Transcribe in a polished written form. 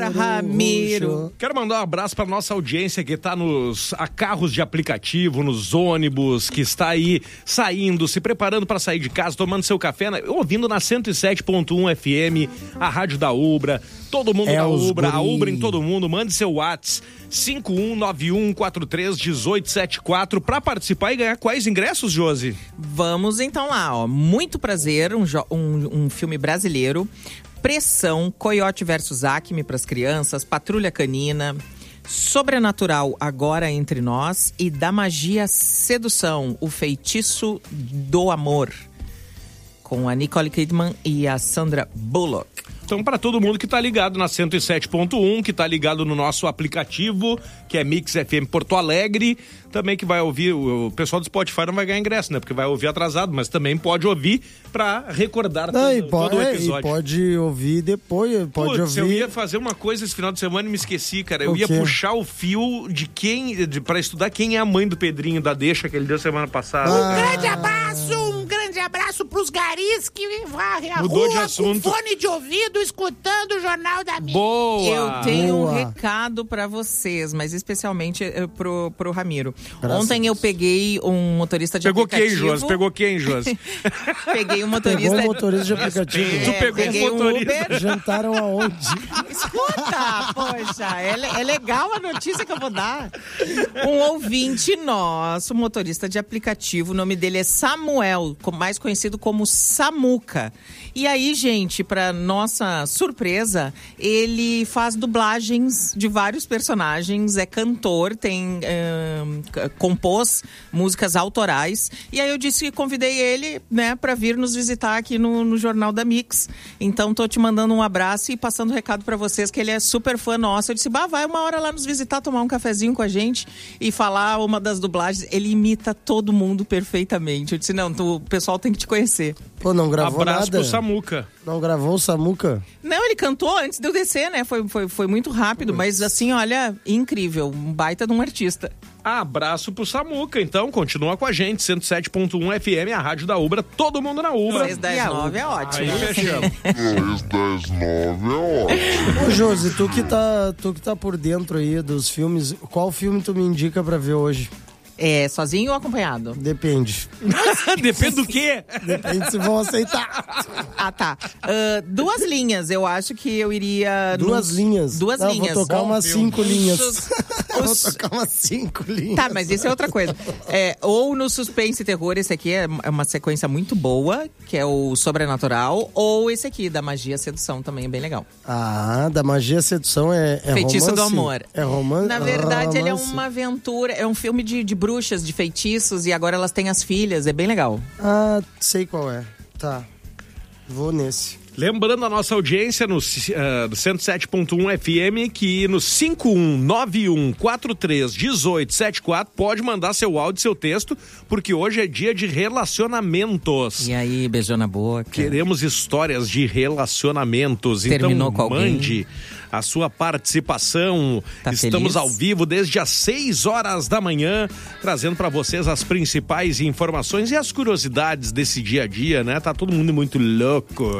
Ramiro. Quero mandar um abraço para nossa audiência que está nos carros de aplicativo, nos ônibus, que está aí saindo, se preparando para sair de casa, tomando seu café, ouvindo na 107.1 FM, a rádio da Ubra. Todo mundo da Ubra, a Ubra em todo mundo. Mande seu WhatsApp 5191431874 para participar e ganhar quais ingressos, Josi? Vamos então lá, ó. Muito prazer, um filme brasileiro. Pressão, Coyote vs Acme para as crianças, Patrulha Canina, Sobrenatural Agora Entre Nós e Da Magia Sedução, O Feitiço do Amor, com a Nicole Kidman e a Sandra Bullock. Então, para todo mundo que tá ligado na 107.1, que tá ligado no nosso aplicativo, que é Mix FM Porto Alegre, também que vai ouvir, o pessoal do Spotify não vai ganhar ingresso, né? Porque vai ouvir atrasado, mas também pode ouvir para recordar todo o episódio. E pode ouvir depois, pode ouvir. Eu ia fazer uma coisa esse final de semana e me esqueci, cara. Eu ia puxar o fio para estudar quem é a mãe do Pedrinho da deixa que ele deu semana passada. Um grande abraço pros garis que varrem a Mudou rua de assunto. com fone de ouvido, escutando o Jornal da Mix. Boa! Eu tenho um recado pra vocês, mas especialmente pro Ramiro. Ontem eu peguei um motorista de aplicativo. Pegou quem, Josi? Peguei um motorista. Pegou um motorista de aplicativo. Tu pegou peguei um motorista. Uber. Jantaram aonde? Escuta, poxa, é legal a notícia que eu vou dar. Um ouvinte nosso, motorista de aplicativo, o nome dele é Samuel, mais conhecido como Samuca. E aí, gente, pra nossa surpresa, ele faz dublagens de vários personagens, é cantor, compôs músicas autorais. E aí eu disse que convidei ele, né, pra vir nos visitar aqui no Jornal da Mix. Então tô te mandando um abraço e passando um recado pra vocês que ele é super fã nosso. Eu disse, vai uma hora lá nos visitar, tomar um cafezinho com a gente e falar uma das dublagens. Ele imita todo mundo perfeitamente. Eu disse, não, o pessoal tem que te conhecer. Pô, não gravou Abraço nada? pro Samuca. Não gravou o Samuca? Não, ele cantou antes de eu descer, né? Foi muito rápido, mas assim, olha, incrível. Um baita de um artista. Abraço pro Samuca, então, continua com a gente, 107.1 FM, a rádio da Ubra, todo mundo na Ubra. 6, 10, 9 é ótimo. Aí fechamos. 6, 10, 9 é ótimo. Ô, Josi, tu que tá por dentro aí dos filmes, qual filme tu me indica pra ver hoje? É, sozinho ou acompanhado? Depende. Depende do quê? Depende se vão aceitar. Ah, tá. 2 linhas, eu acho que eu iria... 2 linhas? Duas Não, linhas. Vou tocar umas 5 linhas. Vou Os- tocar umas 5 linhas. Tá, mas isso é outra coisa. Ou no suspense e terror, esse aqui é uma sequência muito boa, que é o Sobrenatural, ou esse aqui, da Magia Sedução, também é bem legal. Ah, da Magia Sedução é Feitiço romance? do Amor. É romance? Na verdade, ele é romance. uma aventura, é um filme de bruxas, de feitiços, e agora elas têm as filhas, é bem legal. Ah, sei qual é. Tá. Vou nesse. Lembrando a nossa audiência no 107.1 FM que no 5191431874 pode mandar seu áudio e seu texto, porque hoje é dia de relacionamentos. E aí, beijou na boca. Queremos histórias de relacionamentos. Terminou então, com alguém? mande a sua participação. Tá Estamos feliz? ao vivo desde as 6 horas da manhã, trazendo para vocês as principais informações e as curiosidades desse dia a dia, né? Tá todo mundo muito louco.